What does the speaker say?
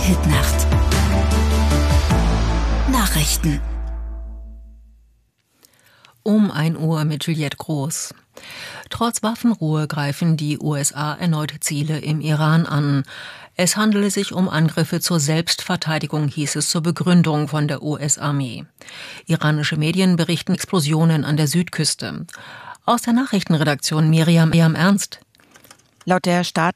Hitnacht. Nachrichten. Um 1 Uhr mit Juliette Groß. Trotz Waffenruhe greifen die USA erneut Ziele im Iran an. Es handele sich um Angriffe zur Selbstverteidigung, hieß es zur Begründung von der US-Armee. Iranische Medien berichten Explosionen an der Südküste. Aus der Nachrichtenredaktion Miriam Ernst. Laut der